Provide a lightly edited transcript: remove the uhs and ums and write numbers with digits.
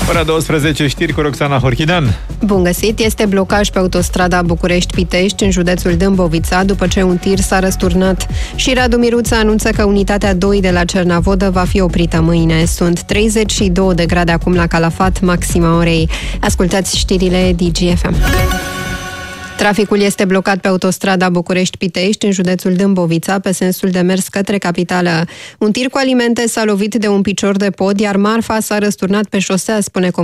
Ora 12, știri cu Roxana Horchidan. Bun găsit! Este blocaj pe autostrada București-Pitești, în județul Dâmbovița, după ce un tir s-a răsturnat. Și Radu Miruța anunță că unitatea 2 de la Cernavodă va fi oprită mâine. Sunt 32 de grade acum la Calafat, maxima orei. Ascultați știrile DGFM. Traficul este blocat pe autostrada București-Pitești, în județul Dâmbovița, pe sensul de mers către capitală. Un tir cu alimente s-a lovit de un picior de pod, iar marfa s-a răsturnat pe șosea, spune